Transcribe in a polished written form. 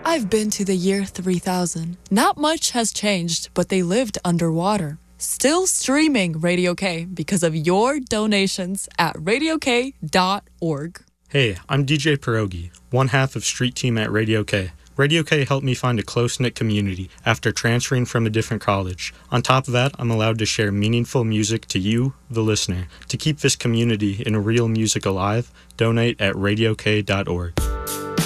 I've been to the year 3000. Not much has changed, but they lived underwater. Still streaming Radio K because of your donations at radiok.org. Hey, I'm DJ Pierogi, one half of Street Team at Radio K. Radio K helped me find a close-knit community after transferring from a different college. On top of that, I'm allowed to share meaningful music to you, the listener. To keep this community in real music alive, donate at radiok.org.